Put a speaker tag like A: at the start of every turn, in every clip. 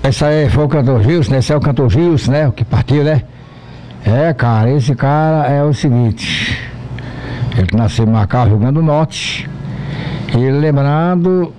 A: Esse aí foi o cantor Gilson, né? Esse é o cantor Gilson, né? O que partiu, né? Cara, esse cara é o seguinte. Ele nasceu em Macau, Rio Grande do Norte. E lembrando,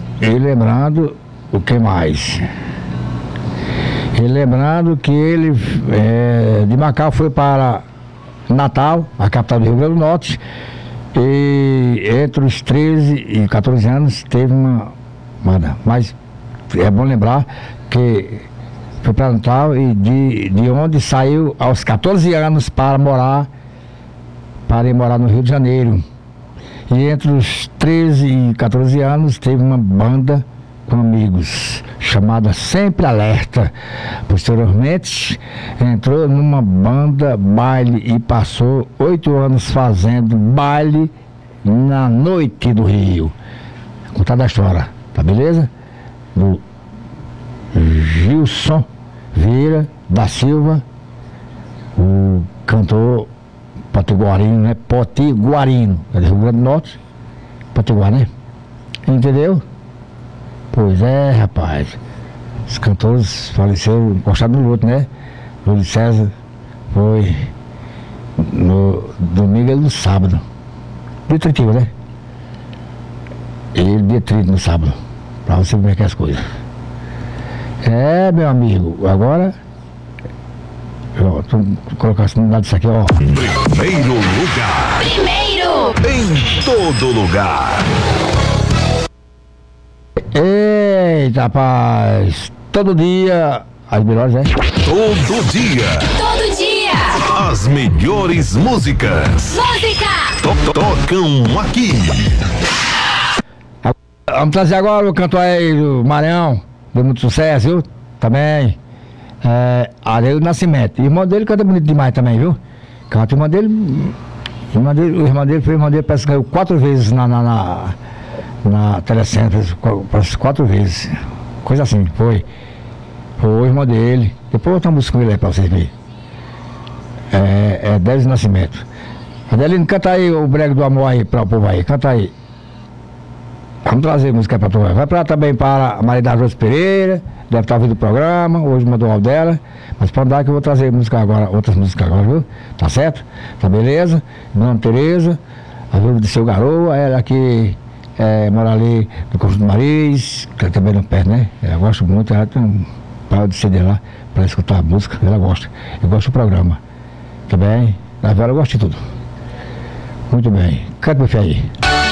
A: o que mais? E lembrando que ele de Macau foi para Natal, a capital do Rio Grande do Norte. E entre os 13 e 14 anos teve uma mas é bom lembrar que foi para Natal e de onde saiu aos 14 anos para ir morar no Rio de Janeiro. E entre os 13 e 14 anos teve uma banda com amigos chamada Sempre Alerta. Posteriormente entrou numa banda baile e passou 8 anos fazendo baile na noite do Rio. Contada a história, tá beleza? Do Gilson Vieira da Silva, o cantor potiguarino, né? Potiguarino, é do Rio Grande do Norte, Potiguar, né? Entendeu? Pois é, rapaz. Os cantores faleceram encostados no outro, né? Júlio César foi no domingo e no sábado. Dia 31, né? Ele dia 30 no sábado. Pra você ver que é as coisas. Meu amigo, agora. Ó, tô colocando assim nada disso aqui, ó.
B: Primeiro lugar. Em todo lugar.
A: Eita, rapaz. Todo dia. As melhores, né?
B: Todo dia. As melhores músicas. Tocam aqui.
A: Vamos trazer agora o cantor aí do Maranhão. Deu muito sucesso, viu? Também. Areio Nascimento. O irmão dele canta bonito demais também, viu? Canta o irmão dele. O irmão dele parece que ganhou 4 vezes na Telecentro. 4 vezes. Coisa assim, foi. Foi o irmão dele. Depois outra música com ele aí pra vocês verem. Areio Nascimento. Adelino, canta aí o brega do amor aí para o povo aí. Canta aí. Vamos trazer música para tu. Vai para também para a Maria da Rosa Pereira. Deve estar ouvindo o programa. Hoje mandou o dela. Mas pode dar que eu vou trazer música agora, outras músicas agora, viu? Tá certo? Tá beleza? Dona Tereza, a viúva de seu garoa, ela que mora ali no Conjunto do Maris, que também não perto, né? Ela gosta muito, ela tem um par de CD lá para escutar a música, ela gosta. Eu gosto do programa. Tá bem? Na verdade eu gosto de tudo. Muito bem. Canta meu filho aí.